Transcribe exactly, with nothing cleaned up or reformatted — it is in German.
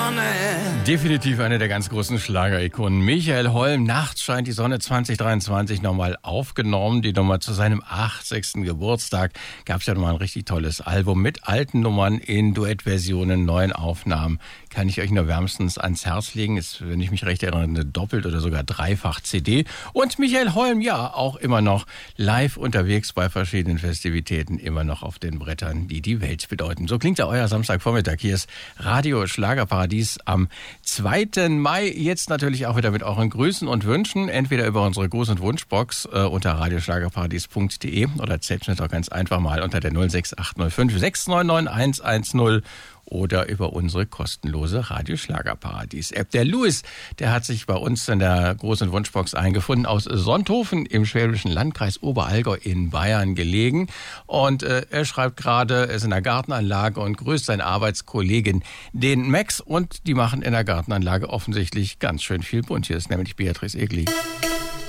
Definitiv eine der ganz großen Schlagerikonen. Michael Holm, Nachts scheint die Sonne zwanzig dreiundzwanzig nochmal aufgenommen. Die Nummer zu seinem achtzigsten Geburtstag gab es ja nochmal ein richtig tolles Album mit alten Nummern in Duettversionen, neuen Aufnahmen. Kann ich euch nur wärmstens ans Herz legen. Ist, wenn ich mich recht erinnere, eine doppelt- oder sogar dreifach C D. Und Michael Holm, ja, auch immer noch live unterwegs bei verschiedenen Festivitäten, immer noch auf den Brettern, die die Welt bedeuten. So klingt ja euer Samstagvormittag. Hier ist Radio Schlagerparadies am zweiten Mai. Jetzt natürlich auch wieder mit euren Grüßen und Wünschen. Entweder über unsere Gruß- und Wunschbox äh, unter radioschlagerparadies punkt de oder zählt mir doch ganz einfach mal unter der null sechs acht null fünf sechs neun neun eins eins null oder über unsere kostenlose Radio Schlagerparadies App. Der Louis, der hat sich bei uns in der Groß- und Wunschbox eingefunden, aus Sonthofen im schwäbischen Landkreis Oberallgäu in Bayern gelegen. Und äh, er schreibt gerade, er ist in der Gartenanlage und grüßt seinen Arbeitskollegen, den Max. Und die machen in der Gartenanlage offensichtlich ganz schön viel bunt. Hier ist nämlich Beatrice Egli.